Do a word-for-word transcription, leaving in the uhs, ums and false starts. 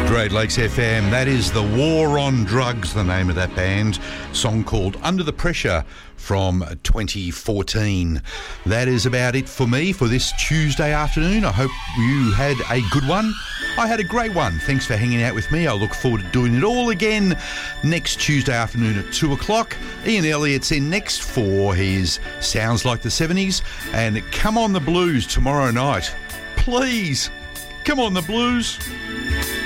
Great Lakes F M. That is The War on Drugs, the name of that band. Song called Under the Pressure from twenty fourteen. That is about it for me for this Tuesday afternoon. I hope you had a good one. I had a great one. Thanks for hanging out with me. I look forward to doing it all again next Tuesday afternoon at two o'clock. Ian Elliott's in next for his Sounds Like the seventies. And Come On the Blues tomorrow night. Please, come on the blues.